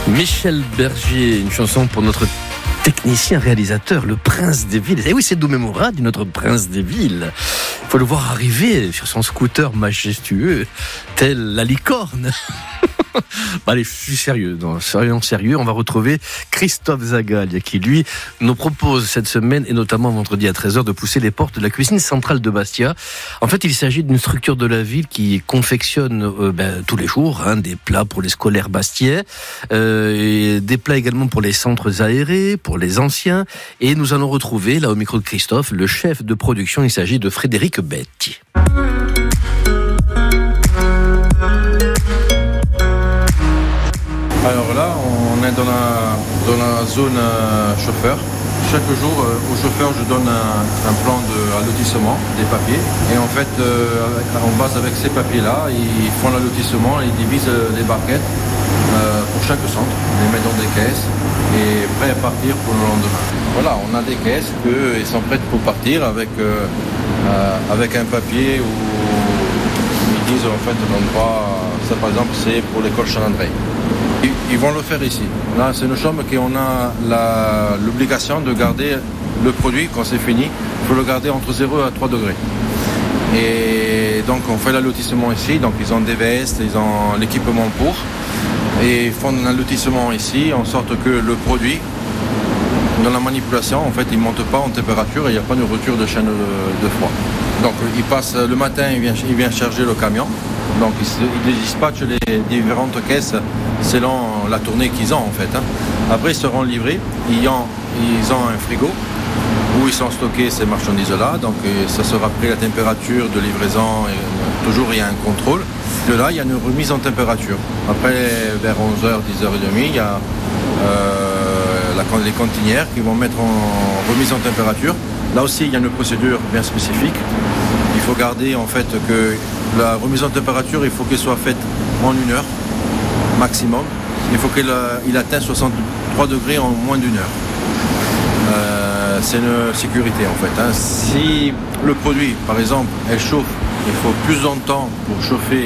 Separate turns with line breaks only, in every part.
Michel Berger, une chanson pour notre technicien réalisateur, le prince des villes. Et oui, c'est Doumé Mourad, notre prince des villes. Il faut le voir arriver sur son scooter majestueux, tel la licorne. Allez, je suis sérieux. Soyons sérieux. On va retrouver Christophe Zagalia qui, lui, nous propose cette semaine, et notamment vendredi à 13h, de pousser les portes de la cuisine centrale de Bastia. En fait, il s'agit d'une structure de la ville qui confectionne tous les jours des plats pour les scolaires bastiais, et des plats également pour les centres aérés, pour les anciens. Et nous allons retrouver, là au micro de Christophe, le chef de production. Il s'agit de Frédéric Betti.
Alors là, on est dans la zone chauffeur. Chaque jour, au chauffeur, je donne un plan à lotissement, des papiers. Et en fait, en base avec ces papiers-là, ils font l'allotissement, ils divisent les barquettes pour chaque centre, les mettent dans des caisses et prêts à partir pour le lendemain. Voilà, on a des caisses qui sont prêtes pour partir avec un papier où ils disent en fait l'endroit, ça par exemple c'est pour l'école Charles-André. Ils vont le faire ici. Là, c'est une chambre qu'on a l'obligation de garder le produit quand c'est fini. Il faut le garder entre 0 à 3 degrés. Et donc, on fait l'allotissement ici. Donc, ils ont des vestes, ils ont l'équipement pour. Et ils font un allotissement ici, en sorte que le produit, dans la manipulation, en fait, il ne monte pas en température et il n'y a pas de rupture de chaîne de froid. Donc, il passe le matin, il vient charger le camion. Donc ils dispatchent les différentes caisses selon la tournée qu'ils ont en fait. Après ils seront livrés, ils ont un frigo où ils sont stockés ces marchandises-là. Donc ça sera pris la température de livraison et toujours il y a un contrôle. De là il y a une remise en température. Après vers 11h, 10h30, il y a les cantinières qui vont mettre en remise en température. Là aussi il y a une procédure bien spécifique. Il faut garder en fait que la remise en température, il faut qu'elle soit faite en 1 heure maximum. Il faut qu'il atteigne 63 degrés en moins d'1 heure. C'est une sécurité en fait. Si le produit, par exemple, elle chauffe, il faut plus de temps pour chauffer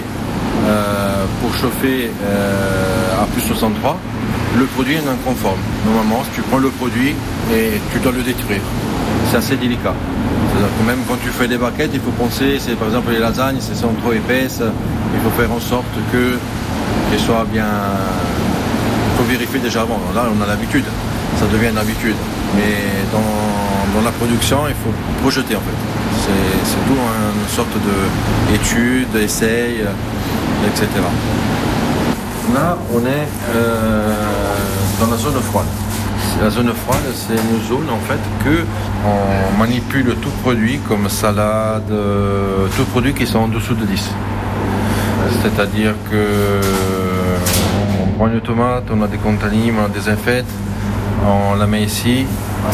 à plus 63, le produit est non conforme. Normalement, tu prends le produit et tu dois le détruire. C'est assez délicat. C'est-à-dire que même quand tu fais des barquettes, il faut penser, c'est par exemple les lasagnes, si elles sont trop épaisses, il faut faire en sorte qu'elles soient bien. Il faut vérifier déjà avant. Là, on a l'habitude, ça devient une habitude. Mais dans la production, il faut projeter en fait. C'est tout une sorte d'étude, d'essai, etc. Là, on est dans la zone froide. La zone froide, c'est une zone en fait que on manipule tout produit comme salade, tout produit qui sont en dessous de 10. C'est-à-dire que on prend une tomate, on a des contaminés, on la désinfecte, on la met ici.